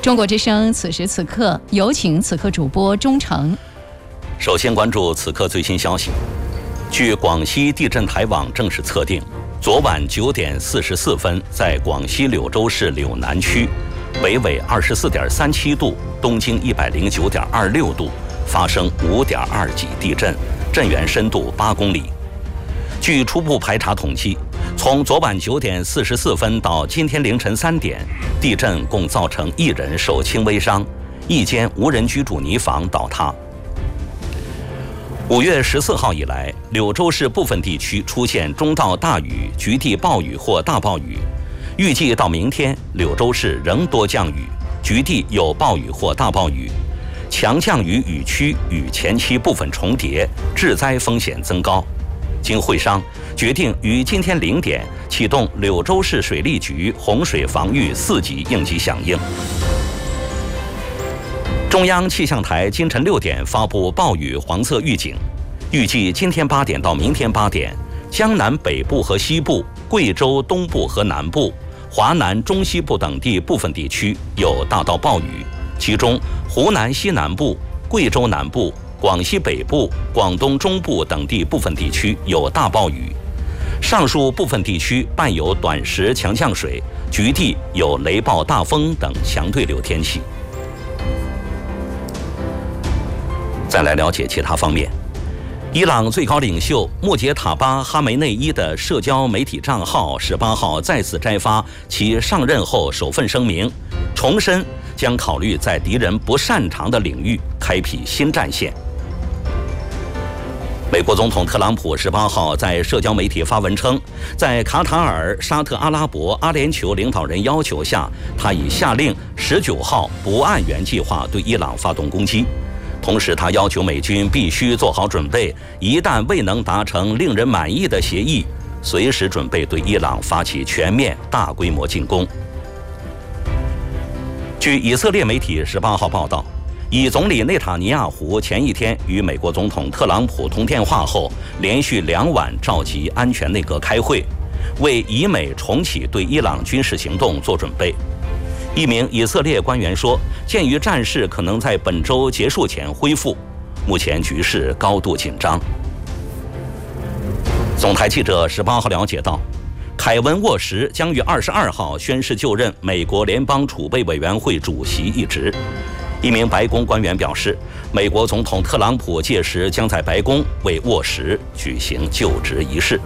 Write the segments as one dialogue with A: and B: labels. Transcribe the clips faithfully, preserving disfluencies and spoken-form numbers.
A: 中国之声此时此刻，有请此刻主播钟诚。
B: 首先关注此刻最新消息。据广西地震台网正式测定，昨晚九点四十四分，在广西柳州市柳南区，北纬二十四点三七度，东经一百零九点二六度，发生五点二级地震，震源深度八公里。据初步排查统计，从昨晚九点四十四分到今天凌晨三点，地震共造成一人受轻微伤，一间无人居住泥房倒塌。五月十四号以来，柳州市部分地区出现中到大雨、局地暴雨或大暴雨。预计到明天，柳州市仍多降雨，局地有暴雨或大暴雨。强降雨雨区与前期部分重叠，致灾风险增高。经会商，决定于今天零点启动柳州市水利局洪水防御四级应急响应。中央气象台今晨六点发布暴雨黄色预警，预计今天八点到明天八点，江南北部和西部、贵州东部和南部、华南中西部等地部分地区有大到暴雨，其中湖南西南部、贵州南部、广西北部、广东中部等地部分地区有大暴雨，上述部分地区伴有短时强降水，局地有雷暴大风等强对流天气。再来了解其他方面。伊朗最高领袖穆杰塔巴·哈梅内伊的社交媒体账号十八号再次摘发其上任后首份声明，重申将考虑在敌人不擅长的领域开辟新战线。美国总统特朗普十八号在社交媒体发文称，在卡塔尔、沙特阿拉伯、阿联酋领导人要求下，他已下令十九号不按原计划对伊朗发动攻击。同时，他要求美军必须做好准备，一旦未能达成令人满意的协议，随时准备对伊朗发起全面大规模进攻。据以色列媒体十八号报道，以总理内塔尼亚胡前一天与美国总统特朗普通电话后，连续两晚召集安全内阁开会，为以美重启对伊朗军事行动做准备。一名以色列官员说，鉴于战事可能在本周结束前恢复，目前局势高度紧张。总台记者十八号了解到，凯文沃什将于二十二号宣誓就任美国联邦储备委员会主席一职。一名白宫官员表示，美国总统特朗普届时将在白宫为沃什举行就职仪式。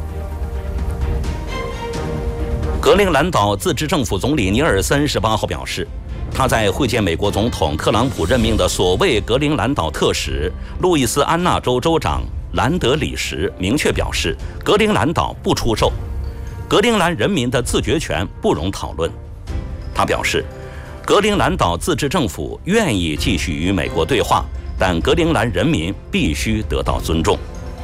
B: 格陵兰岛自治政府总理尼尔森十八号表示，他在会见美国总统特朗普任命的所谓格陵兰岛特使路易斯安那州州长兰德里时，明确表示格陵兰岛不出售，格陵兰人民的自决权不容讨论。他表示，格陵兰岛自治政府愿意继续与美国对话，但格陵兰人民必须得到尊重。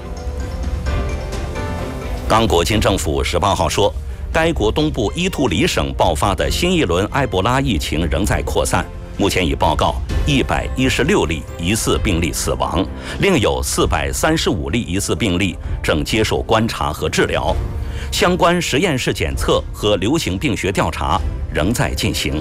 B: 刚果金政府十八号说，该国东部伊图里省爆发的新一轮埃博拉疫情仍在扩散，目前已报告一百一十六例疑似病例死亡，另有四百三十五例疑似病例正接受观察和治疗，相关实验室检测和流行病学调查仍在进行。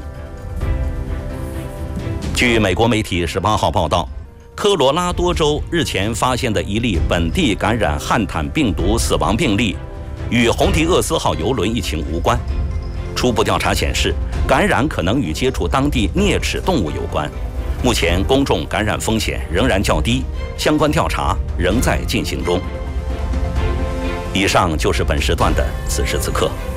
B: 据美国媒体十八号报道，科罗拉多州日前发现的一例本地感染汉坦病毒死亡病例，与洪迪厄斯号邮轮疫情无关。初步调查显示，感染可能与接触当地啮齿动物有关。目前公众感染风险仍然较低，相关调查仍在进行中。以上就是本时段的此时此刻。